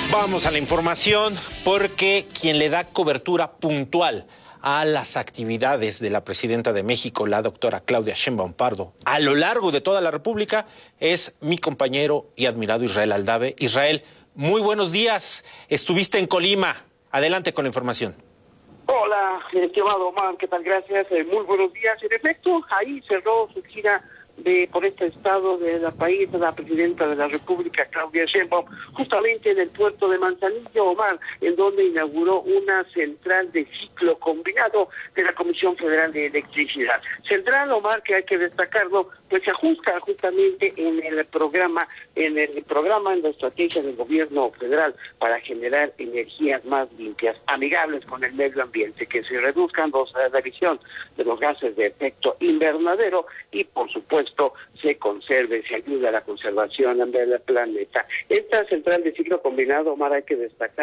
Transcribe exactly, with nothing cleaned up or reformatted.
Vamos a la información porque quien le da cobertura puntual a las actividades de la presidenta de México, la doctora Claudia Sheinbaum Pardo, a lo largo de toda la República, es mi compañero y admirado Israel Aldave. Israel, muy buenos días. Estuviste en Colima. Adelante con la información. Hola, estimado Omar, ¿qué tal? Gracias. Eh, muy buenos días. En efecto, ahí cerró su gira de por este estado de la país la presidenta de la República, Claudia Sheinbaum, justamente en el puerto de Manzanillo, Omar, en donde inauguró una central de ciclo combinado de la Comisión Federal de Electricidad. Central, Omar, que hay que destacarlo, pues se ajusta justamente en el programa, en el programa, en la estrategia del gobierno federal para generar energías más limpias, amigables con el medio ambiente, que se reduzcan los, la emisión de los gases de efecto invernadero y, por supuesto, se conserve, se ayuda a la conservación del planeta. Esta central de ciclo combinado, Omar, hay que destacar